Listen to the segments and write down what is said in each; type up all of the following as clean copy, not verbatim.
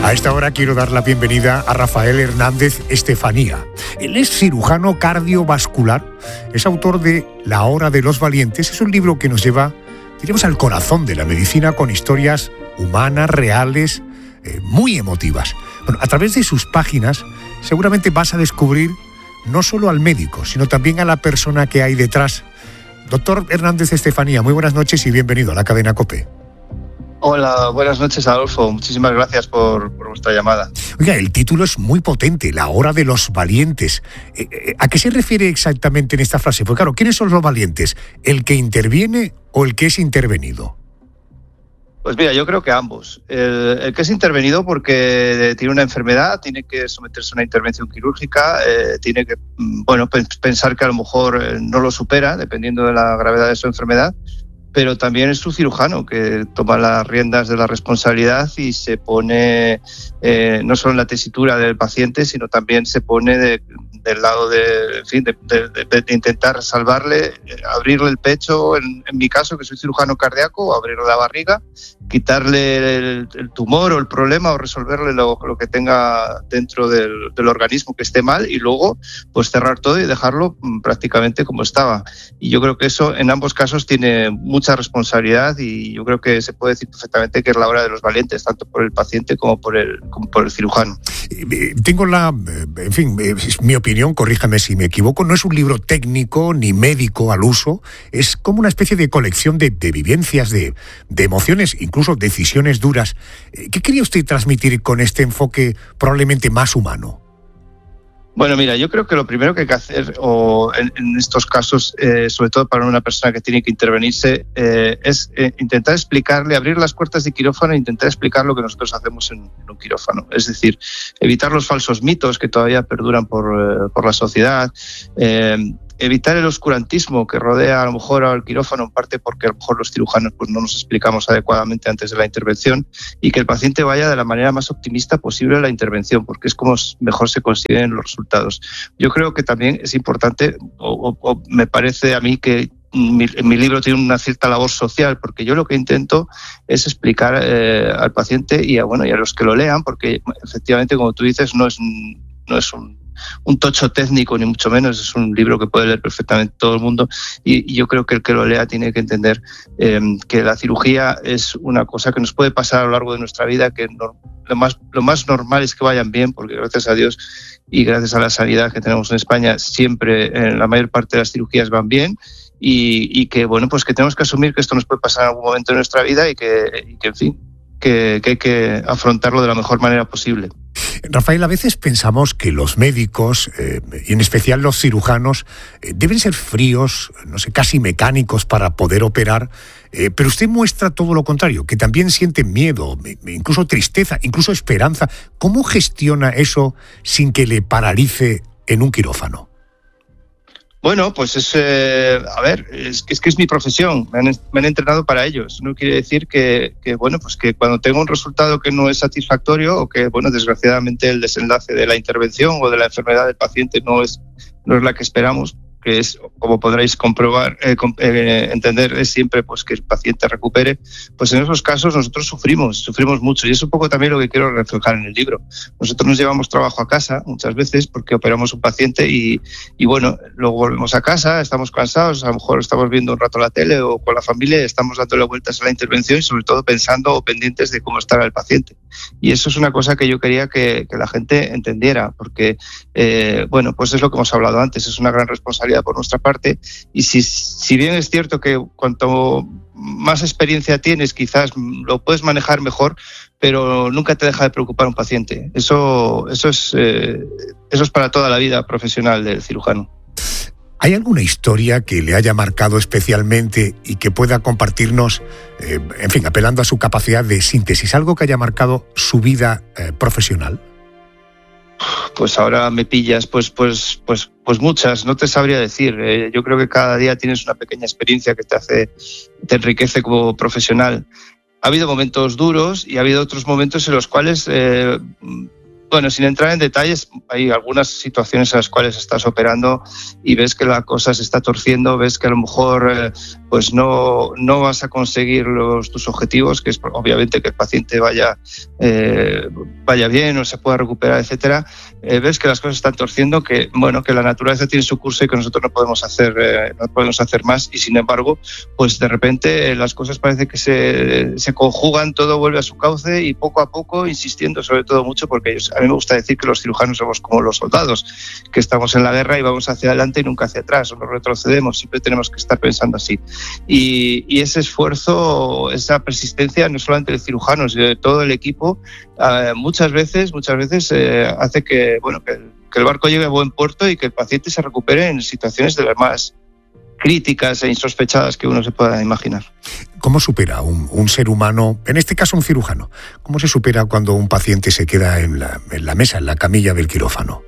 A esta hora quiero dar la bienvenida a Rafael Hernández Estefanía. Él es cirujano cardiovascular, es autor de La Hora de los Valientes. Es un libro que nos lleva, diríamos, al corazón de la medicina con historias humanas, reales, muy emotivas. Bueno, a través de sus páginas seguramente vas a descubrir no solo al médico, sino también a la persona que hay detrás. Doctor Hernández Estefanía, muy buenas noches y bienvenido a la cadena COPE. Hola, buenas noches, Adolfo. Muchísimas gracias por vuestra llamada. Oiga, el título es muy potente, La Hora de los Valientes. ¿A qué se refiere exactamente en esta frase? Porque claro, ¿quiénes son los valientes? ¿El que interviene o el que es intervenido? Pues mira, yo creo que ambos. El que es intervenido porque tiene una enfermedad, tiene que someterse a una intervención quirúrgica, tiene que pensar que a lo mejor no lo supera, dependiendo de la gravedad de su enfermedad. Pero también es su cirujano que toma las riendas de la responsabilidad y se pone no solo en la tesitura del paciente, sino también se pone del lado de intentar salvarle, abrirle el pecho, en mi caso que soy cirujano cardíaco, abrirle la barriga, quitarle el tumor o el problema o resolverle lo que tenga dentro del organismo que esté mal y luego pues cerrar todo y dejarlo prácticamente como estaba. Y yo creo que eso en ambos casos tiene mucha responsabilidad y yo creo que se puede decir perfectamente que es la hora de los valientes, tanto por el paciente como por el cirujano. Tengo es mi opinión, corríjame si me equivoco, no es un libro técnico ni médico al uso, es como una especie de colección de vivencias, de emociones, incluso decisiones duras. ¿Qué quería usted transmitir con este enfoque probablemente más humano? Bueno, mira, yo creo que lo primero que hay que hacer en estos casos, sobre todo para una persona que tiene que intervenirse, es intentar explicarle, abrir las puertas de quirófano e intentar explicar lo que nosotros hacemos en un quirófano. Es decir, evitar los falsos mitos que todavía perduran por la sociedad, evitar el oscurantismo que rodea a lo mejor al quirófano, en parte porque a lo mejor los cirujanos pues no nos explicamos adecuadamente antes de la intervención, y que el paciente vaya de la manera más optimista posible a la intervención, porque es como mejor se consiguen los resultados. Yo creo que también es importante, o me parece a mí que mi libro tiene una cierta labor social, porque yo lo que intento es explicar al paciente y a los que lo lean, porque efectivamente, como tú dices, no es un tocho técnico, ni mucho menos, es un libro que puede leer perfectamente todo el mundo y yo creo que el que lo lea tiene que entender que la cirugía es una cosa que nos puede pasar a lo largo de nuestra vida, que lo más normal es que vayan bien, porque gracias a Dios y gracias a la sanidad que tenemos en España, siempre en la mayor parte de las cirugías van bien y que pues que tenemos que asumir que esto nos puede pasar en algún momento de nuestra vida y que en fin, que hay que afrontarlo de la mejor manera posible. Rafael, a veces pensamos que los médicos, y en especial los cirujanos, deben ser fríos, casi mecánicos para poder operar, pero usted muestra todo lo contrario, que también sienten miedo, incluso tristeza, incluso esperanza. ¿Cómo gestiona eso sin que le paralice en un quirófano? Bueno, pues es que es mi profesión, me han entrenado para ello. Eso no quiere decir que cuando tengo un resultado que no es satisfactorio o que, desgraciadamente el desenlace de la intervención o de la enfermedad del paciente no es la que esperamos, que es, como podréis comprobar, entender, es siempre pues que el paciente recupere, pues en esos casos nosotros sufrimos mucho y es un poco también lo que quiero reflejar en el libro. Nosotros nos llevamos trabajo a casa muchas veces porque operamos un paciente y luego volvemos a casa, estamos cansados, a lo mejor estamos viendo un rato la tele o con la familia, estamos dándole vueltas a la intervención y sobre todo pensando o pendientes de cómo estará el paciente. Y eso es una cosa que yo quería que la gente entendiera, porque pues es lo que hemos hablado antes, es una gran responsabilidad por nuestra parte y si bien es cierto que cuanto más experiencia tienes quizás lo puedes manejar mejor, pero nunca te deja de preocupar un paciente. Eso es para toda la vida profesional del cirujano. ¿Hay alguna historia que le haya marcado especialmente y que pueda compartirnos, apelando a su capacidad de síntesis, algo que haya marcado su vida profesional? Pues ahora me pillas, pues muchas, no te sabría decir. Yo creo que cada día tienes una pequeña experiencia que te enriquece como profesional. Ha habido momentos duros y ha habido otros momentos en los cuales, sin entrar en detalles, hay algunas situaciones en las cuales estás operando y ves que la cosa se está torciendo, ves que a lo mejor pues no vas a conseguir tus objetivos, que es obviamente que el paciente vaya bien o se pueda recuperar, etcétera. Ves que las cosas están torciendo, que la naturaleza tiene su curso y que nosotros no podemos hacer más, y sin embargo, pues de repente las cosas parece que se conjugan, todo vuelve a su cauce, y poco a poco, insistiendo sobre todo mucho, porque a mí me gusta decir que los cirujanos somos como los soldados, que estamos en la guerra y vamos hacia adelante y nunca hacia atrás, o no retrocedemos, siempre tenemos que estar pensando así. Y ese esfuerzo, esa persistencia, no solamente del cirujano, sino de todo el equipo, muchas veces hace que el barco llegue a buen puerto y que el paciente se recupere en situaciones de las más críticas e insospechadas que uno se pueda imaginar. ¿Cómo supera un ser humano, en este caso un cirujano, cómo se supera cuando un paciente se queda en la mesa, en la camilla del quirófano?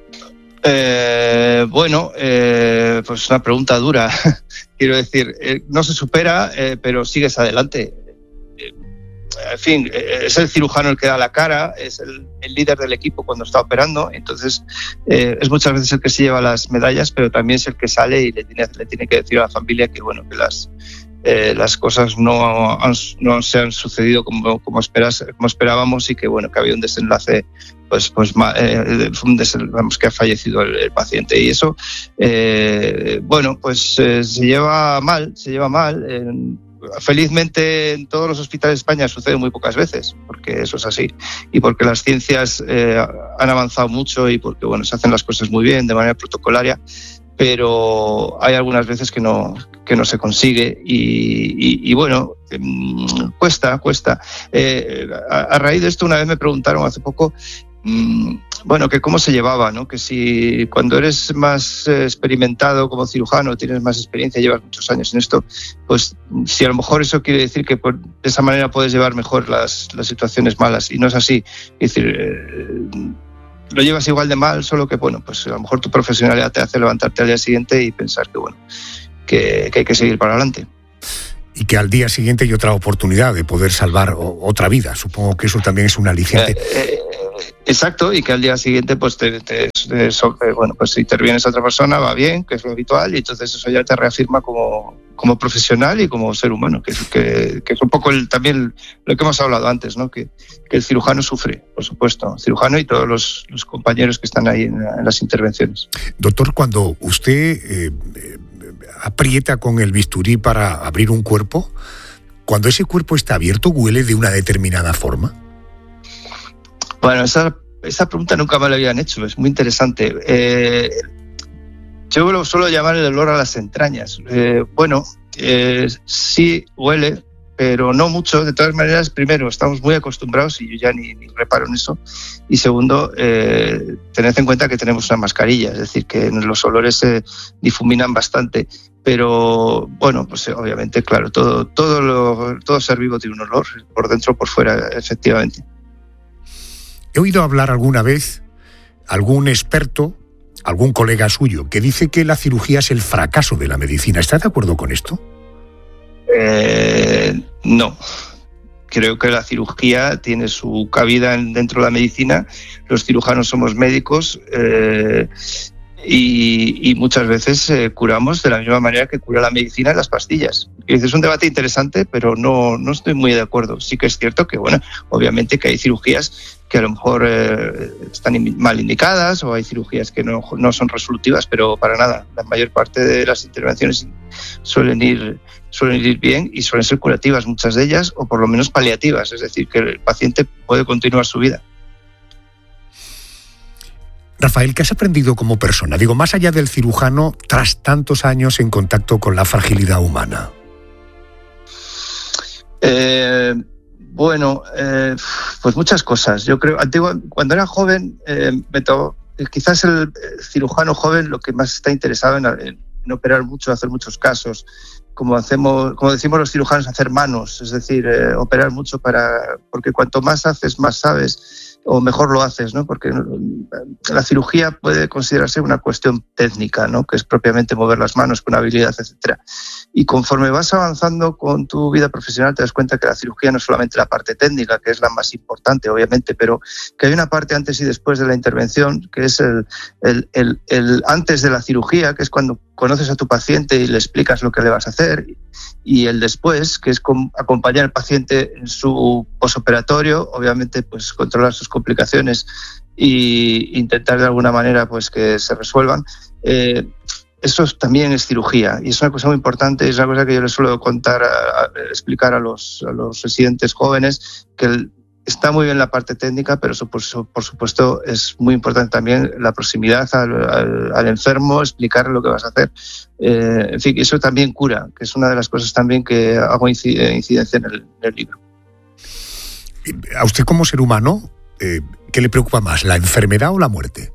Pues una pregunta dura. Quiero decir, no se supera, pero sigues adelante. En fin, es el cirujano el que da la cara, es el líder del equipo cuando está operando, entonces es muchas veces el que se lleva las medallas, pero también es el que sale y le tiene que decir a la familia que las cosas no se han sucedido como esperábamos, y que que había un desenlace que ha fallecido el paciente, y eso se lleva mal. Felizmente en todos los hospitales de España sucede muy pocas veces, porque eso es así, y porque las ciencias han avanzado mucho, y porque se hacen las cosas muy bien de manera protocolaria, pero hay algunas veces que no se consigue, y cuesta. A raíz de esto, una vez me preguntaron hace poco que cómo se llevaba, ¿no? Que si cuando eres más experimentado como cirujano, tienes más experiencia, llevas muchos años en esto, pues si a lo mejor eso quiere decir que de esa manera puedes llevar mejor las situaciones malas, y no es así. Es decir, lo llevas igual de mal, solo que pues a lo mejor tu profesionalidad te hace levantarte al día siguiente y pensar que hay que seguir para adelante. Y que al día siguiente hay otra oportunidad de poder salvar otra vida. Supongo que eso también es un aliciente. Exacto, y que al día siguiente pues si intervienes a otra persona va bien, que es lo habitual, y entonces eso ya te reafirma como profesional y como ser humano, que es un poco también lo que hemos hablado antes, ¿no? Que el cirujano sufre, por supuesto, el cirujano y todos los compañeros que están ahí en las intervenciones. Doctor, cuando usted aprieta con el bisturí para abrir un cuerpo, cuando ese cuerpo está abierto, ¿huele de una determinada forma? Bueno, esa pregunta nunca me la habían hecho, es muy interesante. Yo lo suelo llamar el olor a las entrañas. Sí huele, pero no mucho. De todas maneras, primero, estamos muy acostumbrados, y yo ya ni reparo en eso. Y segundo, tened en cuenta que tenemos una mascarilla, es decir, que los olores se difuminan bastante. Pero obviamente, claro, todo ser vivo tiene un olor, por dentro o por fuera, efectivamente. He oído hablar alguna vez algún experto, algún colega suyo, que dice que la cirugía es el fracaso de la medicina. ¿Está de acuerdo con esto? No. Creo que la cirugía tiene su cabida dentro de la medicina. Los cirujanos somos médicos y muchas veces curamos de la misma manera que cura la medicina las pastillas. Es un debate interesante, pero no estoy muy de acuerdo. Sí que es cierto que, obviamente que hay cirugías que a lo mejor están mal indicadas, o hay cirugías que no son resolutivas, pero para nada. La mayor parte de las intervenciones suelen ir bien y suelen ser curativas, muchas de ellas, o por lo menos paliativas, es decir, que el paciente puede continuar su vida. Rafael, ¿qué has aprendido como persona? Digo, más allá del cirujano, tras tantos años en contacto con la fragilidad humana. Pues muchas cosas. Yo creo, cuando era joven, quizás el cirujano joven lo que más está interesado en operar mucho, hacer muchos casos, como decimos los cirujanos, hacer manos, es decir, operar mucho porque cuanto más haces, más sabes, o mejor lo haces, ¿no? Porque la cirugía puede considerarse una cuestión técnica, ¿no? Que es propiamente mover las manos con habilidad, etcétera. Y conforme vas avanzando con tu vida profesional te das cuenta que la cirugía no es solamente la parte técnica, que es la más importante, obviamente, pero que hay una parte antes y después de la intervención, que es el antes de la cirugía, que es cuando conoces a tu paciente y le explicas lo que le vas a hacer, y el después, que es acompañar al paciente en su posoperatorio, obviamente pues controlar sus complicaciones e intentar de alguna manera pues que se resuelvan. Eso también es cirugía y es una cosa muy importante, es una cosa que yo les suelo explicar a los residentes jóvenes, que está muy bien la parte técnica, pero por supuesto es muy importante también la proximidad al enfermo, explicarle lo que vas a hacer. En fin, eso también cura, que es una de las cosas también que hago incidencia en el libro. A usted como ser humano, ¿qué le preocupa más, la enfermedad o la muerte?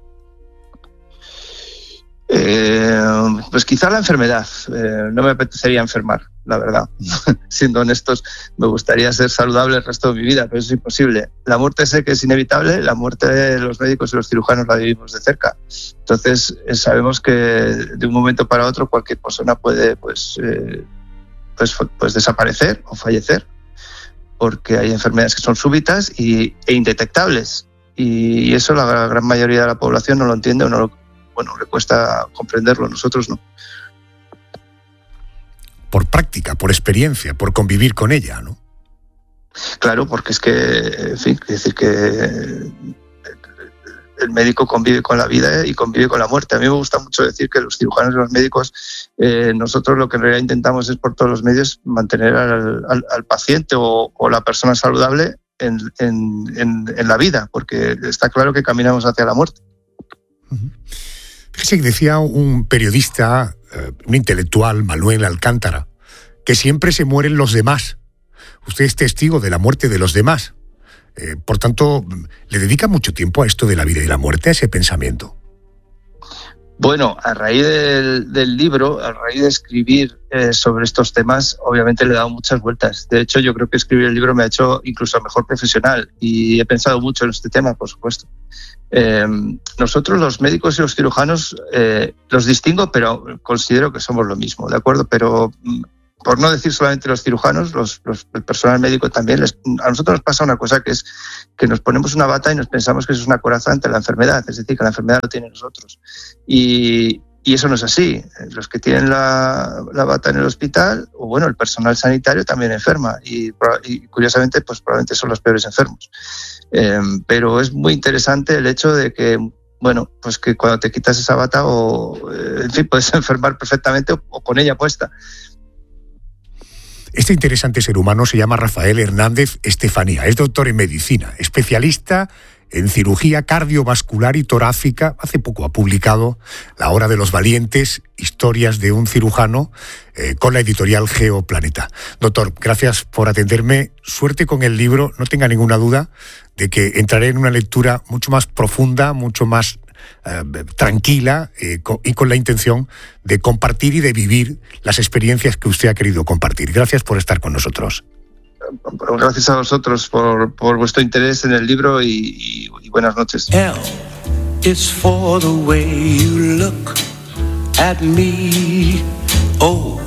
Pues quizá la enfermedad. No me apetecería enfermar, la verdad. Siendo honestos, me gustaría ser saludable el resto de mi vida, pero eso es imposible. La muerte sé que es inevitable, la muerte de los médicos y los cirujanos la vivimos de cerca. Entonces sabemos que de un momento para otro cualquier persona puede pues desaparecer o fallecer, porque hay enfermedades que son súbitas e indetectables. Y eso la gran mayoría de la población no lo entiende o le cuesta comprenderlo, nosotros no. Por práctica, por experiencia, por convivir con ella, ¿no? Claro, porque es que, en fin, es decir que el médico convive con la vida y convive con la muerte. A mí me gusta mucho decir que los cirujanos y los médicos, nosotros lo que en realidad intentamos es por todos los medios mantener al paciente o la persona saludable en la vida, porque está claro que caminamos hacia la muerte. Uh-huh. Fíjese que decía un periodista, un intelectual, Manuel Alcántara, que siempre se mueren los demás. Usted es testigo de la muerte de los demás. Por tanto, ¿le dedica mucho tiempo a esto de la vida y la muerte, a ese pensamiento? Bueno, a raíz del libro, a raíz de escribir sobre estos temas, obviamente le he dado muchas vueltas. De hecho, yo creo que escribir el libro me ha hecho incluso mejor profesional y he pensado mucho en este tema, por supuesto. Nosotros los médicos y los cirujanos los distingo, pero considero que somos lo mismo, ¿de acuerdo? Pero por no decir solamente los cirujanos, el personal médico también, a nosotros nos pasa una cosa, que es que nos ponemos una bata y nos pensamos que eso es una coraza ante la enfermedad, es decir, que la enfermedad lo tiene nosotros. Y eso no es así. Los que tienen la bata en el hospital, o bueno, el personal sanitario también enferma y curiosamente pues probablemente son los peores enfermos. Pero es muy interesante el hecho de que, bueno, pues que cuando te quitas esa bata en fin, puedes enfermar perfectamente o con ella puesta. Este interesante ser humano se llama Rafael Hernández Estefanía. Es doctor en medicina, especialista en cirugía cardiovascular y torácica. Hace poco ha publicado La hora de los valientes, historias de un cirujano, con la editorial Geoplaneta. Doctor, gracias por atenderme. Suerte con el libro. No tenga ninguna duda de que entraré en una lectura mucho más profunda, mucho más tranquila y con la intención de compartir y de vivir las experiencias que usted ha querido compartir. Gracias por estar con nosotros. Gracias a vosotros por vuestro interés en el libro y buenas noches. L is for the way you look at me. Oh.